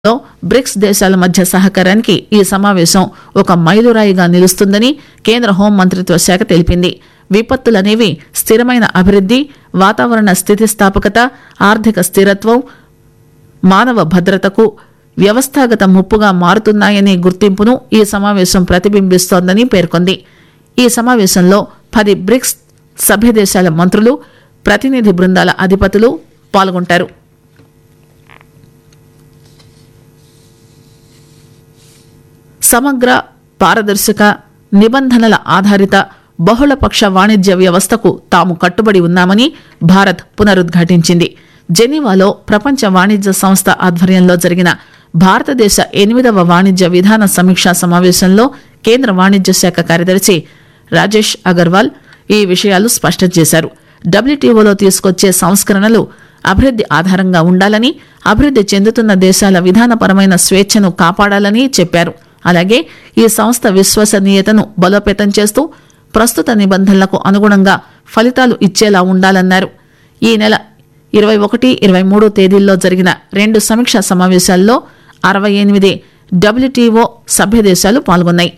లో బ్రిక్స్ దేశాల మధ్య సహకారానికి ఈ సమావేశం ఒక మైలురాయిగా నిలుస్తుందని కేంద్ర హోం మంత్రిత్వ శాఖ తెలిపింది. విపత్తులనేవి స్థిరమైన అభివృద్ది, వాతావరణ స్థితిస్థాపకత, ఆర్థిక స్థిరత్వం, మానవ భద్రతకు వ్యవస్థాగత ముప్పుగా మారుతున్నాయనే గుర్తింపును ఈ సమావేశం ప్రతిబింబిస్తోందని పేర్కొంది. ఈ సమావేశంలో 10 బ్రిక్స్ సభ్య దేశాల మంత్రులు, ప్రతినిధి బృందాల అధిపతులు పాల్గొంటారు. సమగ్ర, పారదర్శక, నిబంధనల ఆధారిత బహుళపక్ష వాణిజ్య వ్యవస్థకు తాము కట్టుబడి ఉన్నామని భారత్ పునరుద్ఘాటించింది. జెనీవాలో ప్రపంచ వాణిజ్య సంస్థ ఆధ్వర్యంలో జరిగిన భారతదేశ 8వ వాణిజ్య విధాన సమీక్షా సమావేశంలో కేంద్ర వాణిజ్య శాఖ కార్యదర్శి రాజేష్ అగర్వాల్ ఈ విషయాలు స్పష్టం చేశారు. డబ్ల్యూటీఓలో తీసుకొచ్చే సంస్కరణలు అభివృద్ది ఆధారంగా ఉండాలని, అభివృద్ది చెందుతున్న దేశాల విధానపరమైన స్వేచ్ఛను కాపాడాలని చెప్పారు. అలాగే ఈ సంస్థ విశ్వసనీయతను బలోపేతం చేస్తూ ప్రస్తుత నిబంధనలకు అనుగుణంగా ఫలితాలు ఇచ్చేలా ఉండాలన్నారు. ఈ నెల 21, 23 తేదీల్లో జరిగిన 2 సమీక్షా సమావేశాల్లో 68 డబ్ల్యూటీఓ సభ్య దేశాలు పాల్గొన్నాయి.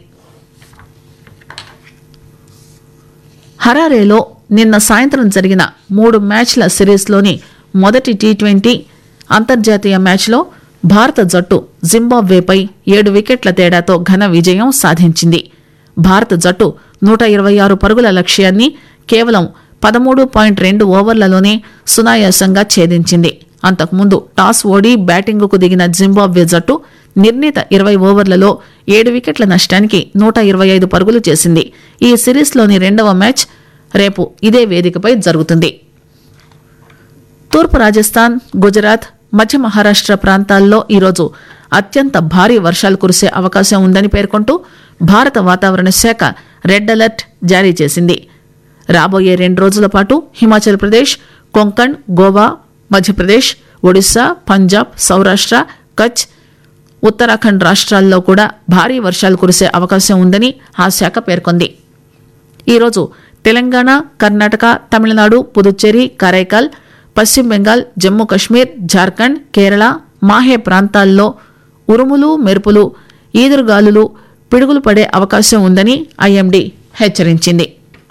హరారేలో నిన్న సాయంత్రం జరిగిన 3 మ్యాచ్ల సిరీస్లోని మొదటి టీ20 అంతర్జాతీయ మ్యాచ్లో భారత జట్టు జింబాబ్వేపై 7 వికెట్ల తేడాతో ఘన విజయం సాధించింది. భారత జట్టు 126 పరుగుల లక్ష్యాన్ని కేవలం 13.2 ఓవర్లలోనే సునాయాసంగా ఛేదించింది. అంతకుముందు టాస్ ఓడి బ్యాటింగుకు దిగిన జింబాబ్వే జట్టు నిర్ణీత 20 ఓవర్లలో 7 వికెట్ల నష్టానికి 125 పరుగులు చేసింది. ఈ సిరీస్లోని 2వ మ్యాచ్ రేపు ఇదే వేదికపై జరుగుతుంది. తూర్పు రాజస్థాన్, గుజరాత్, మధ్య మహారాష్ట్ర ప్రాంతాల్లో ఈరోజు అత్యంత భారీ వర్షాలు కురిసే అవకాశం ఉందని పేర్కొంటూ భారత వాతావరణ శాఖ రెడ్ అలర్ట్ జారీ చేసింది. రాబోయే 2 రోజుల పాటు హిమాచల్ ప్రదేశ్, కొంకణ్, గోవా, మధ్యప్రదేశ్, ఒడిశా, పంజాబ్, సౌరాష్ట్ర, కచ్, ఉత్తరాఖండ్ రాష్ట్రాల్లో కూడా భారీ వర్షాలు కురిసే అవకాశం ఉందని ఆ శాఖ పేర్కొంది. ఈరోజు తెలంగాణ, కర్ణాటక, తమిళనాడు, పుదుచ్చేరి, కరైకాల్, పశ్చిమ బెంగాల్, జమ్మూ కశ్మీర్, జార్ఖండ్, కేరళ, మాహే ప్రాంతాల్లో ఉరుములు, మెరుపులు, ఈదురుగాలులు, పిడుగులు పడే అవకాశం ఉందని ఐఎండీ హెచ్చరించింది.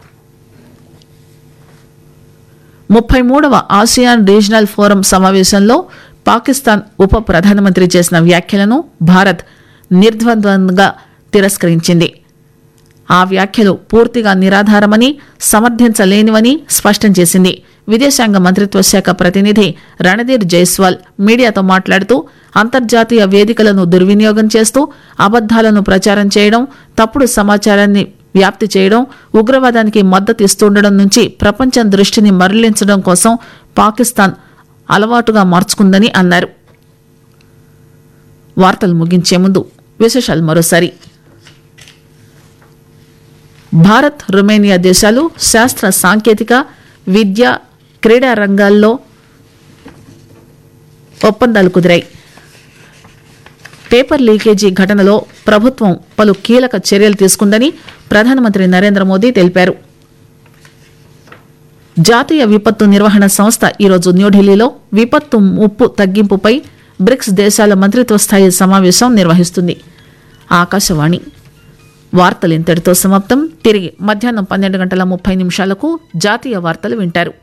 33వ ఆసియాన్ రీజనల్ ఫోరం సమావేశంలో పాకిస్తాన్ ఉప ప్రధానమంత్రి చేసిన వ్యాఖ్యలను భారత్ నిర్ద్వంద్వంగా తిరస్కరించింది. ఆ వ్యాఖ్యలు పూర్తిగా నిరాధారమని, సమర్థించలేనివని స్పష్టం చేసింది. విదేశాంగ మంత్రిత్వ శాఖ ప్రతినిధి రణధీర్ జైస్వాల్ మీడియాతో మాట్లాడుతూ అంతర్జాతీయ వేదికలను దుర్వినియోగం చేస్తూ అబద్దాలను ప్రచారం చేయడం, తప్పుడు సమాచారాన్ని వ్యాప్తి చేయడం, ఉగ్రవాదానికి మద్దతు ఇస్తుండడం నుంచి ప్రపంచం దృష్టిని మరలించడం కోసం పాకిస్తాన్ అలవాటుగా మార్చుకుందని అన్నారు. వార్తలు ముగించే ముందు విశేషాలు మరోసారి. భారత్, రొమేనియా దేశాలు శాస్త్ర సాంకేతిక, విద్య, క్రీడా రంగాల్లో ఒప్పందాలు కుదిరాయి. పేపర్ లీకేజీ ఘటనలో ప్రభుత్వం పలు కీలక చర్యలు తీసుకుందని ప్రధానమంత్రి నరేంద్ర మోదీ తెలిపారు. జాతీయ విపత్తు నిర్వహణ సంస్థ ఈరోజు న్యూఢిల్లీలో విపత్తు ముప్పు తగ్గింపుపై బ్రిక్స్ దేశాల మంత్రిత్వ స్థాయి సమావేశం నిర్వహిస్తుంది. ఆకాశవాణి వార్తలు ఇంతటితో సమాప్తం. తిరిగి మధ్యాహ్నం 12:30 జాతీయ వార్తలు వింటారు.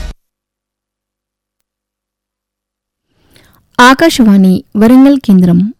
ఆకాశవాణి వరంగల్ కేంద్రం.